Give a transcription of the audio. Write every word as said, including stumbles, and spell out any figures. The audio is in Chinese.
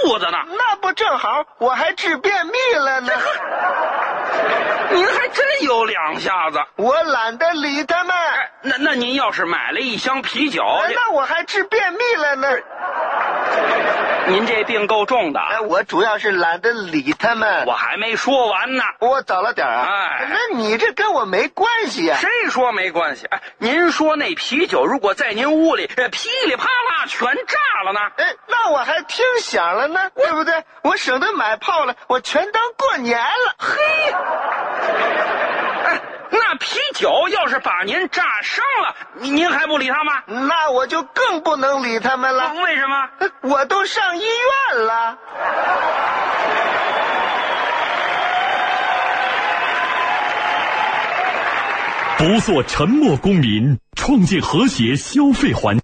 肚子呢。 那不正好，我还治便秘了呢。 您还真有两下子。 我懒得理他们。 哎，那那您要是买了一箱啤酒， 那我还治便秘了呢。 您这病够重的。 哎，我主要是懒得理他们。 我还没说完呢。 我早了点啊。 哎， 那你这跟我没关系啊。 谁说没关系？哎，您说那啤酒如果在您屋里噼里啪啦全炸了呢？ 哎，那我还听响了呢，对不对？我省得买炮了，我全当过年了。 嘿，哎，那啤酒要是把您炸伤了，您还不理他吗？ 那我就更不能理他们了。 为什么？ 我都上医院了。 不做沉默公民，创建和谐消费环境。